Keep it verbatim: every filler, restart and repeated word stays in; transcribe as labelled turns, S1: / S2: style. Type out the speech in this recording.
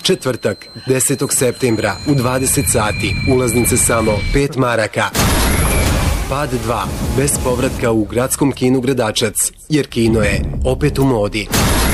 S1: Četvrtak, desetog septembra u dvadeset sati, ulaznice samo pet maraka. Pad dva, bez povratka u gradskom kinu Gradačac, jer kino je opet u modi.